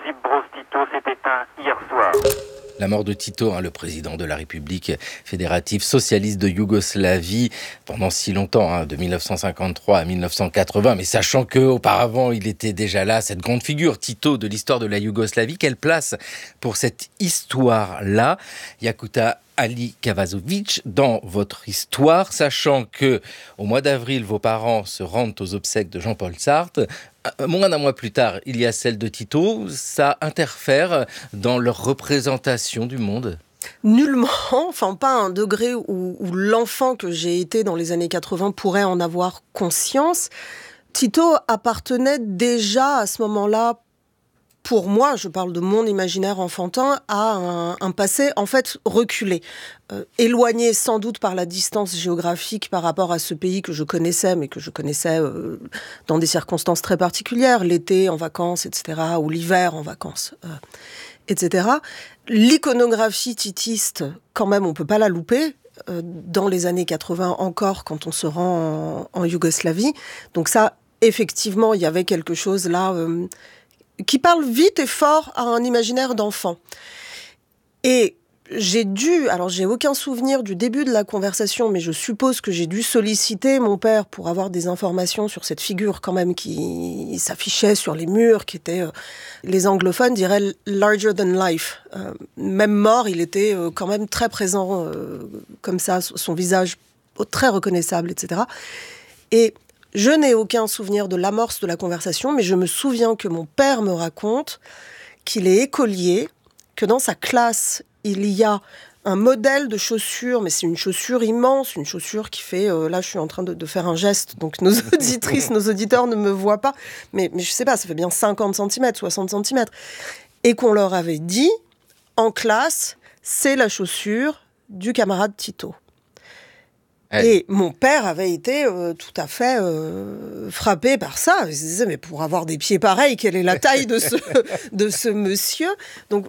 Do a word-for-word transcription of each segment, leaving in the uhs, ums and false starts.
Josip Broz Tito s'est éteint hier soir. La mort de Tito, hein, le président de la République fédérative socialiste de Yougoslavie, pendant si longtemps, hein, de mille neuf cent cinquante-trois à mille neuf cent quatre-vingts, mais sachant qu'auparavant il était déjà là, cette grande figure, Tito, de l'histoire de la Yougoslavie. Quelle place pour cette histoire-là, Yakuta Ali Kavazovic, dans votre histoire, sachant que au mois d'avril, vos parents se rendent aux obsèques de Jean-Paul Sartre. Moins d'un mois plus tard, il y a celle de Tito. Ça interfère dans leur représentation du monde ? Nullement, enfin pas à un degré où, où l'enfant que j'ai été dans les années quatre-vingts pourrait en avoir conscience. Tito appartenait déjà à ce moment-là, pour moi, je parle de mon imaginaire enfantin, à un, un passé en fait reculé, euh, éloigné sans doute par la distance géographique par rapport à ce pays que je connaissais, mais que je connaissais euh, dans des circonstances très particulières, l'été en vacances, et cetera, ou l'hiver en vacances, euh, et cetera. L'iconographie titiste, quand même, on peut pas la louper. Euh, dans les années quatre-vingts encore, quand on se rend en, en Yougoslavie. Donc ça, effectivement, il y avait quelque chose là... Euh, qui parle vite et fort à un imaginaire d'enfant. Et j'ai dû, alors j'ai aucun souvenir du début de la conversation, mais je suppose que j'ai dû solliciter mon père pour avoir des informations sur cette figure quand même qui s'affichait sur les murs, qui était, euh, les anglophones diraient larger than life. Euh, même mort, il était euh, quand même très présent, euh, comme ça, son visage très reconnaissable, et cetera. Et je n'ai aucun souvenir de l'amorce de la conversation, mais je me souviens que mon père me raconte qu'il est écolier, que dans sa classe, il y a un modèle de chaussure, mais c'est une chaussure immense, une chaussure qui fait... Euh, là, je suis en train de, de faire un geste, donc nos auditrices, nos auditeurs ne me voient pas, mais, mais je ne sais pas, ça fait bien cinquante centimètres, soixante centimètres. Et qu'on leur avait dit, en classe, c'est la chaussure du camarade Tito. Et mon père avait été euh, tout à fait euh, frappé par ça. Il se disait, mais pour avoir des pieds pareils, quelle est la taille de ce, de ce monsieur ? Donc,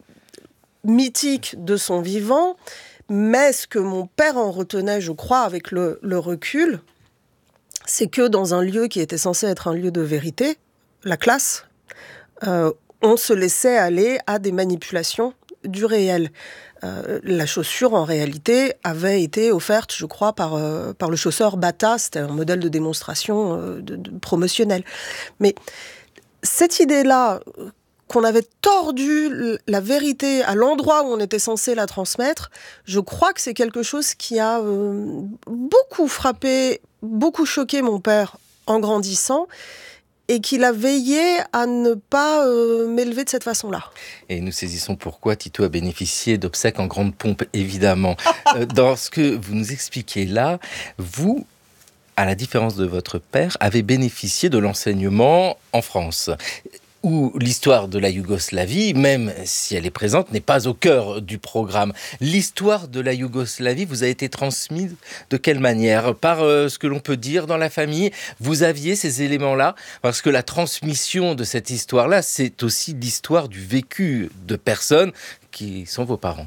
mythique de son vivant, mais ce que mon père en retenait, je crois, avec le, le recul, c'est que dans un lieu qui était censé être un lieu de vérité, la classe, euh, on se laissait aller à des manipulations du réel. Euh, la chaussure, en réalité, avait été offerte, je crois, par, euh, par le chausseur Bata. C'était un modèle de démonstration euh, de, de, promotionnel. Mais cette idée-là, qu'on avait tordu la vérité à l'endroit où on était censé la transmettre, je crois que c'est quelque chose qui a euh, beaucoup frappé, beaucoup choqué mon père en grandissant, et qu'il a veillé à ne pas euh, m'élever de cette façon-là. Et nous saisissons pourquoi Tito a bénéficié d'obsèques en grande pompe, évidemment. euh, dans ce que vous nous expliquez là, vous, à la différence de votre père, avez bénéficié de l'enseignement en France, où l'histoire de la Yougoslavie, même si elle est présente, n'est pas au cœur du programme. L'histoire de la Yougoslavie vous a été transmise de quelle manière ? Par euh, ce que l'on peut dire dans la famille ? Vous aviez ces éléments-là ? Parce que la transmission de cette histoire-là, c'est aussi l'histoire du vécu de personnes qui sont vos parents.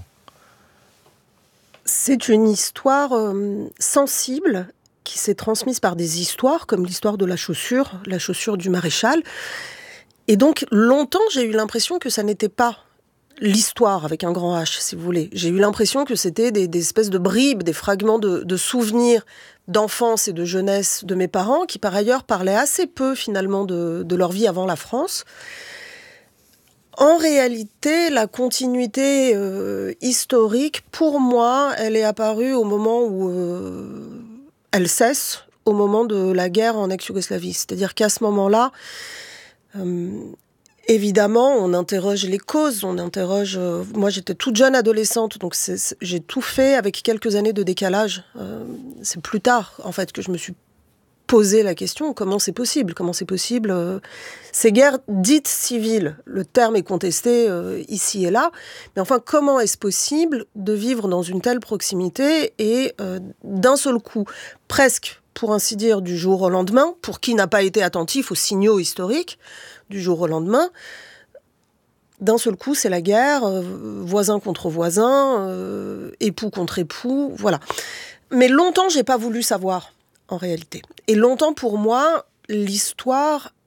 C'est une histoire euh, sensible qui s'est transmise par des histoires, comme l'histoire de la chaussure, la chaussure du maréchal. Et donc, longtemps, j'ai eu l'impression que ça n'était pas l'histoire, avec un grand H, si vous voulez. J'ai eu l'impression que c'était des, des espèces de bribes, des fragments de, de souvenirs d'enfance et de jeunesse de mes parents, qui par ailleurs parlaient assez peu, finalement, de, de leur vie avant la France. En réalité, la continuité euh, historique, pour moi, elle est apparue au moment où euh, elle cesse, au moment de la guerre en ex-Yougoslavie. C'est-à-dire qu'à ce moment-là, Euh, évidemment, on interroge les causes, on interroge... Euh, moi, j'étais toute jeune adolescente, donc c'est, c'est, j'ai tout fait avec quelques années de décalage. Euh, c'est plus tard, en fait, que je me suis posé la question, comment c'est possible ? Comment c'est possible euh, Ces guerres dites civiles, le terme est contesté euh, ici et là, mais enfin, comment est-ce possible de vivre dans une telle proximité et euh, d'un seul coup, presque, pour ainsi dire, du jour au lendemain, pour qui n'a pas été attentif aux signaux historiques, du jour au lendemain, d'un seul coup, c'est la guerre, euh, voisin contre voisin, euh, époux contre époux, voilà. Mais longtemps, j'ai pas voulu savoir, en réalité. Et longtemps, pour moi, l'histoire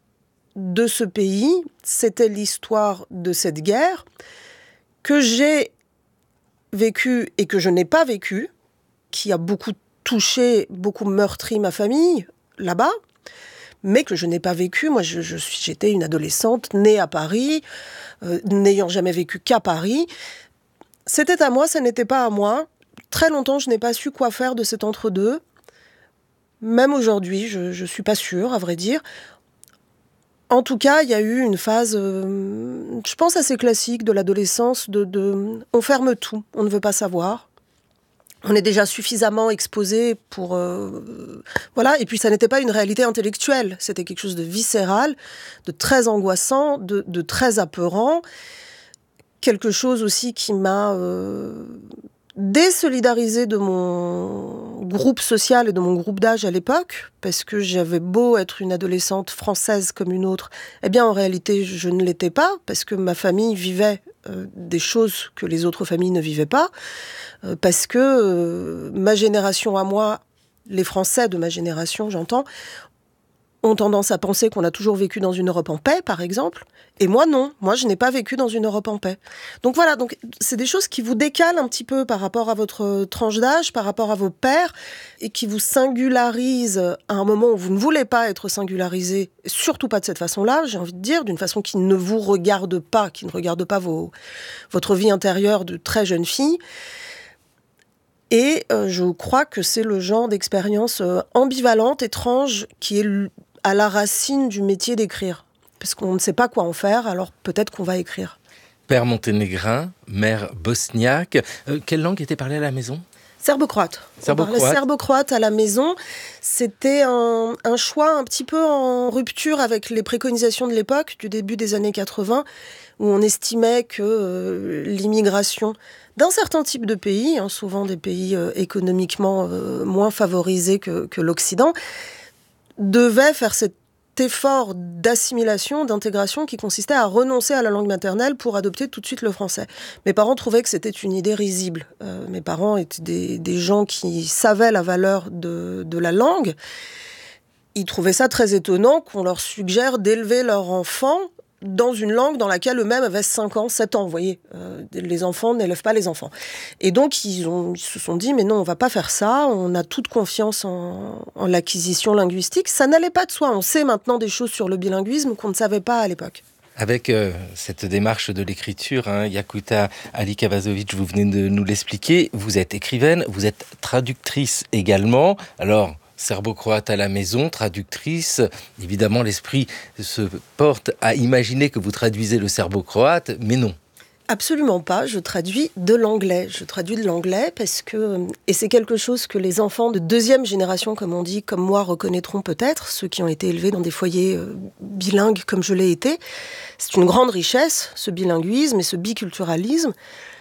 de ce pays, c'était l'histoire de cette guerre que j'ai vécue et que je n'ai pas vécue, qui a beaucoup touché, beaucoup meurtri ma famille là-bas, mais que je n'ai pas vécu. Moi, je, je suis, j'étais une adolescente née à Paris, euh, n'ayant jamais vécu qu'à Paris. C'était à moi, ça n'était pas à moi. Très longtemps, je n'ai pas su quoi faire de cet entre-deux. Même aujourd'hui, je ne suis pas sûre, à vrai dire. En tout cas, il y a eu une phase, euh, je pense, assez classique de l'adolescence, de, de on ferme tout, on ne veut pas savoir. On est déjà suffisamment exposé pour... Euh, voilà, et puis ça n'était pas une réalité intellectuelle, c'était quelque chose de viscéral, de très angoissant, de, de très apeurant. Quelque chose aussi qui m'a euh, désolidarisée de mon groupe social et de mon groupe d'âge à l'époque, parce que j'avais beau être une adolescente française comme une autre, eh bien en réalité je ne l'étais pas, parce que ma famille vivait euh, des choses que les autres familles ne vivaient pas, euh, parce que euh, ma génération à moi, les Français de ma génération j'entends, ont tendance à penser qu'on a toujours vécu dans une Europe en paix, par exemple. Et moi, non. Moi, je n'ai pas vécu dans une Europe en paix. Donc voilà, donc, c'est des choses qui vous décalent un petit peu par rapport à votre tranche d'âge, par rapport à vos pairs, et qui vous singularisent à un moment où vous ne voulez pas être singularisé, surtout pas de cette façon-là, j'ai envie de dire, d'une façon qui ne vous regarde pas, qui ne regarde pas vos, votre vie intérieure de très jeune fille. Et euh, je crois que c'est le genre d'expérience euh, ambivalente, étrange, qui est à la racine du métier d'écrire. Parce qu'on ne sait pas quoi en faire, alors peut-être qu'on va écrire. Père monténégrin, mère bosniaque. Euh, quelle langue était parlée à la maison ? Serbo-croate. Serbo-croate. On parlait serbo-croate à la maison. C'était un, un choix un petit peu en rupture avec les préconisations de l'époque, du début des années quatre-vingts, où on estimait que euh, l'immigration d'un certain type de pays, hein, souvent des pays euh, économiquement euh, moins favorisés que, que l'Occident, devait faire cet effort d'assimilation, d'intégration qui consistait à renoncer à la langue maternelle pour adopter tout de suite le français. Mes parents trouvaient que c'était une idée risible. Euh, mes parents étaient des, des gens qui savaient la valeur de, de la langue. Ils trouvaient ça très étonnant qu'on leur suggère d'élever leur enfant dans une langue dans laquelle eux-mêmes avaient cinq ans, sept ans, vous voyez. Euh, les enfants n'élèvent pas les enfants. Et donc, ils, ont, ils se sont dit, mais non, on ne va pas faire ça, on a toute confiance en, en l'acquisition linguistique. Ça n'allait pas de soi. On sait maintenant des choses sur le bilinguisme qu'on ne savait pas à l'époque. Avec euh, cette démarche de l'écriture, hein, Yakuta Alikavazovic, vous venez de nous l'expliquer, vous êtes écrivaine, vous êtes traductrice également. Alors, serbo-croate à la maison, traductrice. Évidemment, l'esprit se porte à imaginer que vous traduisez le serbo-croate, mais non. Absolument pas, je traduis de l'anglais. Je traduis de l'anglais parce que, et c'est quelque chose que les enfants de deuxième génération, comme on dit, comme moi, reconnaîtront peut-être, ceux qui ont été élevés dans des foyers bilingues comme je l'ai été. C'est une grande richesse, ce bilinguisme et ce biculturalisme.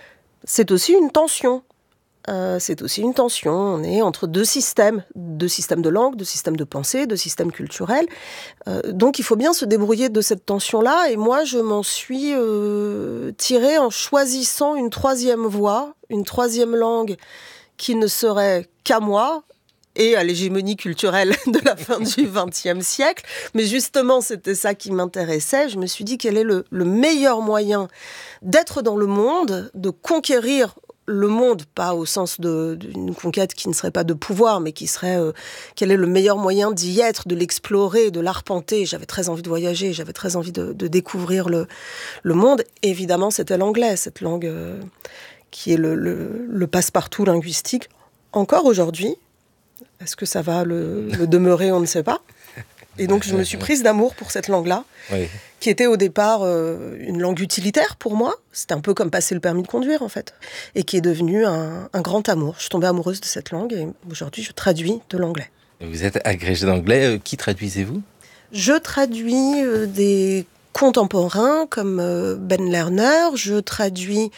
C'est aussi une tension. Euh, c'est aussi une tension. On est entre deux systèmes, deux systèmes de langue, deux systèmes de pensée, deux systèmes culturels. Euh, donc il faut bien se débrouiller de cette tension-là. Et moi, je m'en suis euh, tirée en choisissant une troisième voie, une troisième langue qui ne serait qu'à moi et à l'hégémonie culturelle de la fin du vingtième siècle. Mais justement, c'était ça qui m'intéressait. Je me suis dit quel est le, le meilleur moyen d'être dans le monde, de conquérir le monde, pas au sens de, d'une conquête qui ne serait pas de pouvoir, mais qui serait euh, quel est le meilleur moyen d'y être, de l'explorer, de l'arpenter. J'avais très envie de voyager, j'avais très envie de, de découvrir le, le monde. Évidemment, c'était l'anglais, cette langue euh, qui est le, le, le passe-partout linguistique. Encore aujourd'hui, est-ce que ça va le, le demeurer, on ne sait pas. Et donc, je me suis prise d'amour pour cette langue-là, oui. Qui était au départ euh, une langue utilitaire pour moi. C'était un peu comme passer le permis de conduire, en fait. Et qui est devenue un, un grand amour. Je suis tombée amoureuse de cette langue et aujourd'hui, je traduis de l'anglais. Vous êtes agrégée d'anglais. Euh, qui traduisez-vous ? Je traduis euh, des contemporains comme euh, Ben Lerner. Je traduis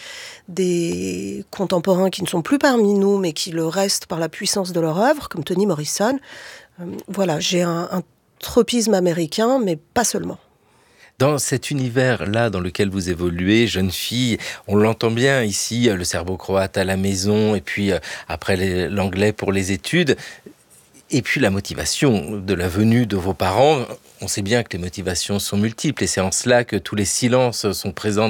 des contemporains qui ne sont plus parmi nous, mais qui le restent par la puissance de leur œuvre, comme Toni Morrison. Euh, voilà, j'ai un, un tropisme américain, mais pas seulement. Dans cet univers-là dans lequel vous évoluez, jeune fille, on l'entend bien ici, le serbo-croate à la maison, et puis euh, après les, l'anglais pour les études. Et puis la motivation de la venue de vos parents, on sait bien que les motivations sont multiples et c'est en cela que tous les silences sont présents